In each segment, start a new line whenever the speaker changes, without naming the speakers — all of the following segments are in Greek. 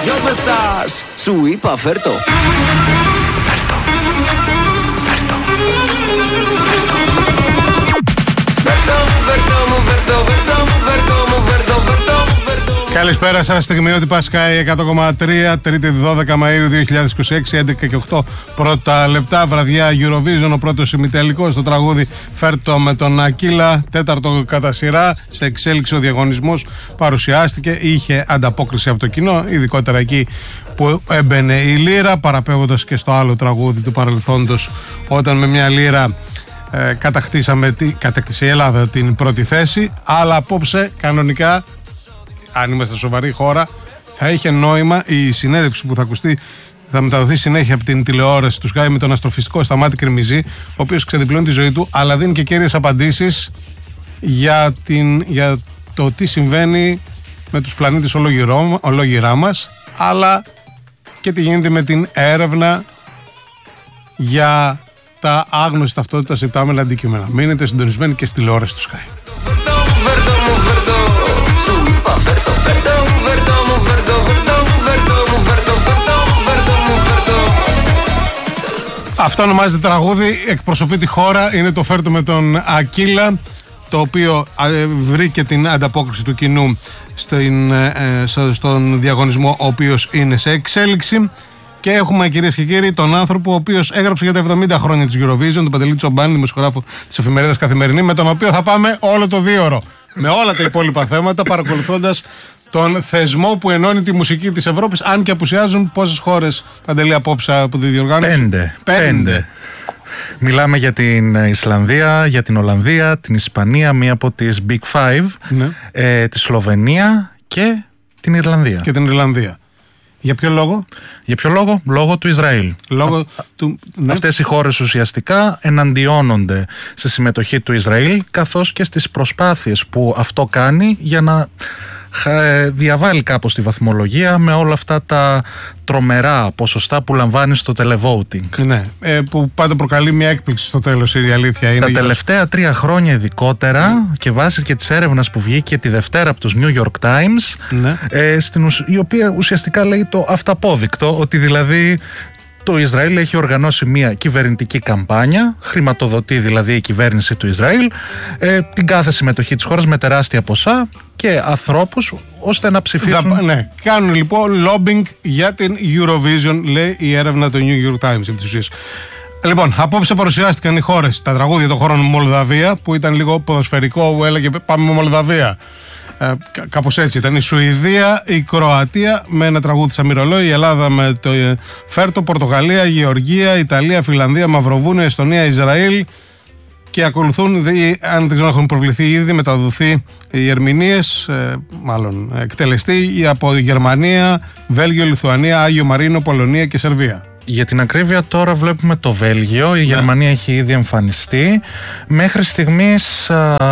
¿Dónde estás? Σου είπα φέρτο. Φέρτο. Φέρτο. Φέρτο.
Καλησπέρα σας, στιγμιότυπα Sky 100,3, Τρίτη 12 Μαΐου 2026, 11 και 8 πρώτα λεπτά, βραδιά Eurovision, ο πρώτος ημιτελικός στο τραγούδι Φέρτο με τον Ακύλα, τέταρτο κατά σειρά, σε εξέλιξη ο διαγωνισμός, παρουσιάστηκε, είχε ανταπόκριση από το κοινό, ειδικότερα εκεί που έμπαινε η λύρα, παραπέμποντας και στο άλλο τραγούδι του παρελθόντος, όταν με μια λύρα κατακτήσε η Ελλάδα την πρώτη θέση, αλλά απόψε κανονικά, αν είμαστε σοβαρή χώρα, θα είχε νόημα η συνέντευξη που θα ακουστεί, θα μεταδοθεί συνέχεια από την τηλεόραση του Sky με τον αστροφυσικό Σταμάτη Κρημιζή, ο οποίος ξεδιπλώνει τη ζωή του, αλλά δίνει και κέρδιες απαντήσεις για το τι συμβαίνει με τους πλανήτες ολόγυρά μας, αλλά και τι γίνεται με την έρευνα για τα άγνωστη ταυτότητας υπτάμενα αντικείμενα. Μείνετε συντονισμένοι και στη τηλεόραση του Sky. Αυτό ονομάζεται τραγούδι, εκπροσωπεί τη χώρα, είναι το Φέρτο με τον Ακύλα, το οποίο βρήκε την ανταπόκριση του κοινού στον διαγωνισμό, ο οποίος είναι σε εξέλιξη. Και έχουμε, κυρίες και κύριοι, τον άνθρωπο ο οποίος έγραψε για τα 70 χρόνια της Eurovision, τον Παντελή Τσομπάνη, δημοσιογράφο της εφημερίδας Καθημερινή, με τον οποίο θα πάμε όλο το 2ωρο με όλα τα υπόλοιπα θέματα, παρακολουθώντας τον θεσμό που ενώνει τη μουσική της Ευρώπης, αν και απουσιάζουν πόσες χώρες, Παντελή, απόψε από τη διοργάνωση? Πέντε.
Μιλάμε για την Ισλανδία, για την Ολλανδία, την Ισπανία, μία από τις Big Five, ναι. Τη Σλοβενία και την Ιρλανδία. Για ποιο λόγο? Λόγω του Ισραήλ. Ναι. Αυτές οι χώρες ουσιαστικά εναντιώνονται στη συμμετοχή του Ισραήλ, καθώς και στις προσπάθειες που αυτό κάνει για να διαβάλει κάπως τη βαθμολογία με όλα αυτά τα τρομερά ποσοστά που λαμβάνει στο televoting.
Ναι, που πάντα προκαλεί μια έκπληξη στο τέλος, η αλήθεια είναι.
Τα τελευταία 3 χρόνια ειδικότερα, και βάσει και της έρευνας που βγήκε τη Δευτέρα από τους New York Times, ναι. Η οποία ουσιαστικά λέει το αυταπόδεικτο, ότι δηλαδή το Ισραήλ έχει οργανώσει μια κυβερνητική καμπάνια, χρηματοδοτεί δηλαδή η κυβέρνηση του Ισραήλ την κάθε συμμετοχή της χώρας με τεράστια ποσά και ανθρώπους, ώστε να ψηφίσουν.
Ναι, κάνουν λοιπόν lobbying για την Eurovision, λέει η έρευνα του New York Times επί της ουσίας. Λοιπόν, απόψε παρουσιάστηκαν οι χώρες, τα τραγούδια των χωρών Μολδαβία, που ήταν λίγο ποδοσφαιρικό, που έλεγε πάμε με Μολδαβία. Κάπως έτσι ήταν. Η Σουηδία, η Κροατία με ένα τραγούδι σαν μυρολόι, η Ελλάδα με το Φέρτο, Πορτογαλία, Γεωργία, Ιταλία, Φιλανδία, Μαυροβούνιο, Εστονία, Ισραήλ, και ακολουθούν, αν δεν ξέρω, έχουν προβληθεί ήδη, μεταδοθεί οι ερμηνείες, μάλλον εκτελεστεί από Γερμανία, Βέλγιο, Λιθουανία, Άγιο Μαρίνο, Πολωνία και Σερβία.
Για την ακρίβεια τώρα βλέπουμε το Βέλγιο, η Γερμανία έχει ήδη εμφανιστεί. Μέχρι στιγμής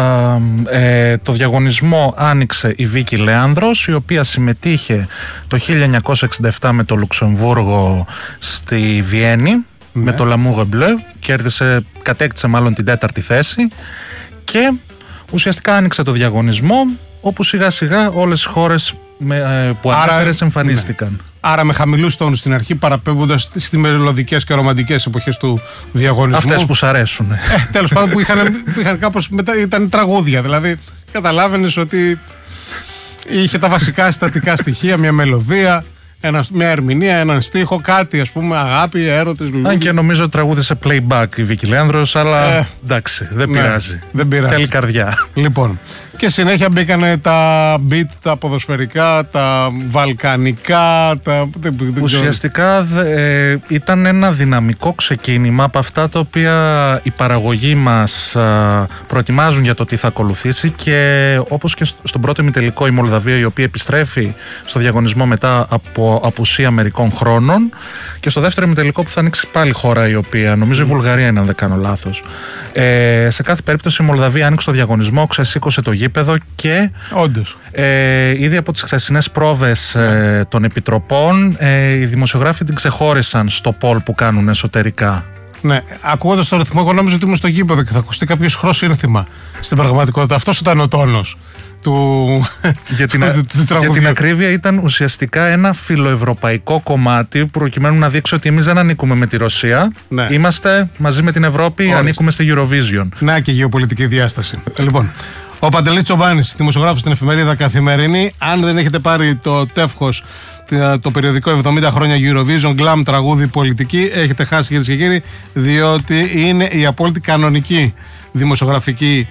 το διαγωνισμό άνοιξε η Βίκη Λέανδρος, η οποία συμμετείχε το 1967 με το Λουξεμβούργο στη Βιέννη, με το L'amour bleu, κατέκτησε μάλλον την 4η θέση και ουσιαστικά άνοιξε το διαγωνισμό, όπου σιγά σιγά όλες οι χώρες που ανέφερες εμφανίστηκαν.
Ναι. Άρα με χαμηλούς τόνους στην αρχή, παραπέμποντας στις μελωδικές και ρομαντικές εποχές του διαγωνισμού.
Αυτές που σ' αρέσουν.
Τέλος πάντων, που είχαν κάπως μετά, ήταν τραγούδια. Δηλαδή, καταλάβαινες ότι είχε τα βασικά συστατικά στοιχεία, μια μελωδία, μια ερμηνεία, έναν στίχο, κάτι, ας πούμε, αγάπη, έρωτες, λουλούδι.
Αν και νομίζω τραγούδισε playback η Βίκη Λέανδρος, αλλά εντάξει, δεν πειράζει.
Δεν πειράζει.
Θέλει καρδιά.
Λοιπόν, και συνέχεια μπήκανε τα beat, τα ποδοσφαιρικά, τα βαλκανικά.
Ουσιαστικά ήταν ένα δυναμικό ξεκίνημα από αυτά τα οποία οι παραγωγοί μας προετοιμάζουν για το τι θα ακολουθήσει, και όπως και στον πρώτο ημιτελικό η Μολδαβία, η οποία επιστρέφει στο διαγωνισμό μετά από απουσία μερικών χρόνων, και στο δεύτερο ημιτελικό που θα ανοίξει πάλι χώρα, η οποία νομίζω η Βουλγαρία είναι, αν δεν κάνω λάθος. Σε κάθε περίπτωση η Μολδαβία άνοιξε το διαγωνισμό, ξεσήκωσε το γήπεδο και
όντως.
Ήδη από τις χθεσινές πρόβες των επιτροπών οι δημοσιογράφοι την ξεχώρισαν στο poll που κάνουν εσωτερικά.
Ναι, ακούγοντας το ρυθμό, εγώ νόμιζα ότι ήμουν στο γήπεδο και θα ακουστεί κάποιο χρωσύνθημα. Στην πραγματικότητα, αυτός ήταν ο τόνος του.
Για την ακρίβεια, ήταν ουσιαστικά ένα φιλοευρωπαϊκό κομμάτι, προκειμένου να δείξει ότι εμείς δεν ανήκουμε με τη Ρωσία. Ναι. Είμαστε μαζί με την Ευρώπη, ανήκουμε στη Eurovision.
Να και γεωπολιτική διάσταση. Λοιπόν. Ο Παντελής Τσομπάνης, δημοσιογράφος στην εφημερίδα Καθημερινή. Αν δεν έχετε πάρει το τεύχος, το περιοδικό 70 χρόνια Eurovision, glam, τραγούδι, πολιτική, έχετε χάσει, κυρίες και κύριοι, διότι είναι η απόλυτη κανονική δημοσιογραφική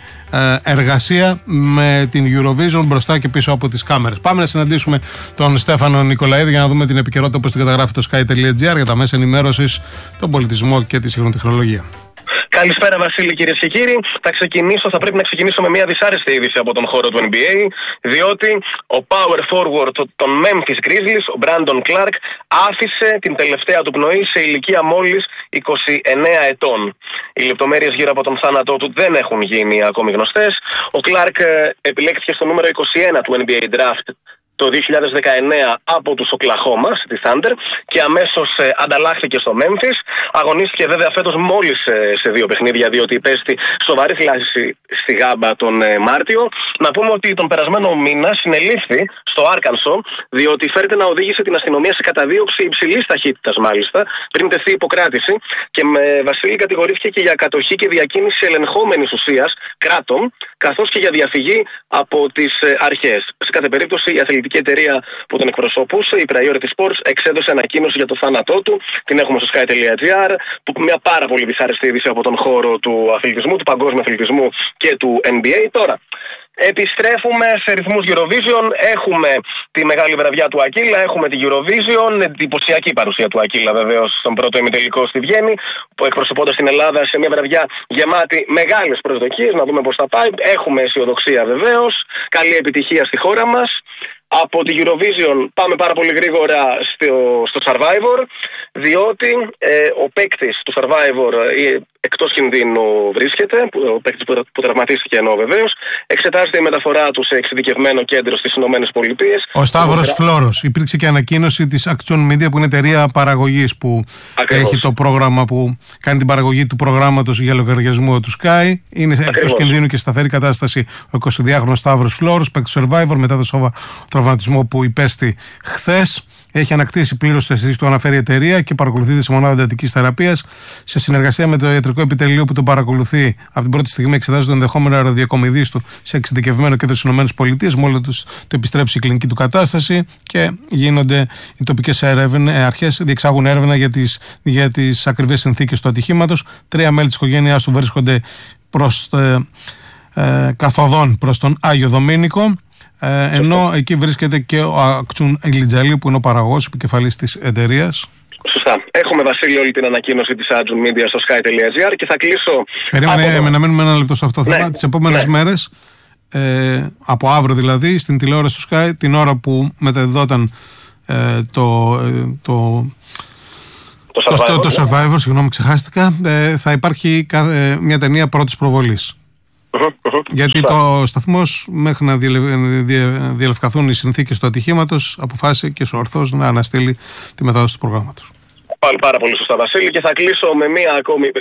εργασία με την Eurovision μπροστά και πίσω από τις κάμερες. Πάμε να συναντήσουμε τον Στέφανο Νικολαίδη για να δούμε την επικαιρότητα όπως την καταγράφει το sky.gr για τα μέσα ενημέρωσης, τον πολιτισμό και τη σύγχρονη τεχνολογία.
Καλησπέρα, Βασίλη, κυρίες και κύριοι. Θα πρέπει να ξεκινήσω με μια δυσάρεστη είδηση από τον χώρο του NBA, διότι ο power forward των Memphis Grizzlies, ο Brandon Clark, άφησε την τελευταία του πνοή σε ηλικία μόλις 29 ετών. Οι λεπτομέρειες γύρω από τον θάνατό του δεν έχουν γίνει ακόμη γνωστές. Ο Clark επιλέχθηκε στο νούμερο 21 του NBA Draft το 2019 από τους Οκλαχώμα, τη Thunder, και αμέσως ανταλλάχθηκε στο Memphis. Αγωνίστηκε βέβαια φέτος μόλις σε 2 παιχνίδια, διότι υπέστη σοβαρή θλάση στη γάμπα τον Μάρτιο. Να πούμε ότι τον περασμένο μήνα συνελήφθη στο Άρκανσο, διότι φέρεται να οδήγησε την αστυνομία σε καταδίωξη υψηλής ταχύτητας, μάλιστα, πριν τεθεί υποκράτηση, και με Βασίλη κατηγορήθηκε και για κατοχή και διακίνηση ελεγχόμενης ουσίας, κράτων, καθώς και για διαφυγή από τις αρχές. Σε κάθε περίπτωση, η αθλητική εταιρεία που τον εκπροσωπούσε, η Priority Sports, εξέδωσε ανακοίνωση για το θάνατό του. Την έχουμε στο sky.gr, που μια πάρα πολύ δυσάρεστη είδηση από τον χώρο του αθλητισμού, του παγκόσμιου αθλητισμού και του NBA. Τώρα, επιστρέφουμε σε ρυθμούς Eurovision. Έχουμε τη μεγάλη βραδιά του Ακύλα, έχουμε τη Eurovision, εντυπωσιακή παρουσία του Ακύλα βεβαίως στον πρώτο ημιτελικό στη Βιέννη, που εκπροσωπώντας την Ελλάδα σε μια βραδιά γεμάτη μεγάλες προσδοκίες. Να δούμε πώς θα πάει. Έχουμε αισιοδοξία βεβαίως. Καλή επιτυχία στη χώρα μας. Από τη Eurovision πάμε πάρα πολύ γρήγορα στο Survivor, διότι ο παίκτης του Survivor εκτός κινδύνου βρίσκεται, ο παίκτης που τραυματίστηκε εννοώ βεβαίως, εξετάζεται η μεταφορά του σε εξειδικευμένο κέντρο στις ΗΠΑ. Ο
Σταύρος Φλόρος. Υπήρξε και ανακοίνωση της Action Media, που είναι εταιρεία παραγωγής που έχει το πρόγραμμα που κάνει την παραγωγή του προγράμματος για λογαριασμό του Sky. Είναι εκτός κινδύνου και σταθερή κατάσταση ο 22χρονος Σταύρος Φλόρος, παίκτης Survivor, μετά το σοβαρό τραυματισμό που υπέστη χθες. Έχει ανακτήσει πλήρως τις αισθήσεις του, αναφέρει η εταιρεία, και παρακολουθείται σε μονάδα εντατικής θεραπείας. Σε συνεργασία με το ιατρικό επιτελείο που τον παρακολουθεί από την πρώτη στιγμή, εξετάζει το ενδεχόμενο αεροδιακομιδής του σε εξειδικευμένο κέντρο στις ΗΠΑ. Μόλις το επιστρέψει η κλινική του κατάσταση, και γίνονται οι τοπικές αρχές, διεξάγουν έρευνα για τις ακριβείς συνθήκες του ατυχήματος. 3 μέλη της οικογένειάς του βρίσκονται καθοδόν προς τον Άγιο Δομήνικο. Ενώ εκεί βρίσκεται και ο Ακτσούν Ηλιτζαλή, που είναι ο παραγωγός, επικεφαλής της εταιρείας.
Σωστά. Έχουμε, Βασίλη, όλη την ανακοίνωση της Action Media στο sky.gr, και θα κλείσω.
Περίμενε να μείνουμε ένα λεπτό σε αυτό το θέμα. Τις επόμενες μέρες, από αύριο δηλαδή, στην τηλεόραση του Sky, την ώρα που μεταδόταν το Survivor, συγγνώμη, ξεχάστηκα, θα υπάρχει μια ταινία πρώτης προβολής. Γιατί το σταθμός, μέχρι να διαλευκαθούν οι συνθήκες του ατυχήματος, αποφάσισε και ορθώς να αναστείλει τη μετάδοση του προγράμματος.
Πάλι πάρα πολύ σωστά, Βασίλη, και θα κλείσω με μία ακόμη